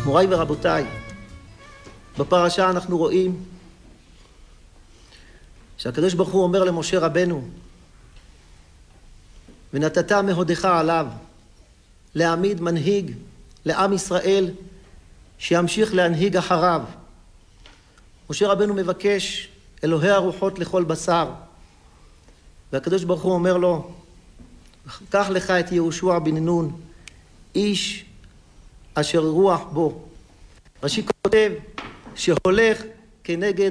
מוריי ורבותיי, בפרשה אנחנו רואים שהקדוש ברוך הוא אומר למשה רבנו, ונתת מהודך עליו להעמיד מנהיג לעם ישראל שימשיך להנהיג אחריו. משה רבנו מבקש אלוהי הרוחות לכל בשר, והקדוש ברוך הוא אומר לו, קח לך את יהושע בן נון, איש אשר רוח בו. רש"י כותב שהולך כנגד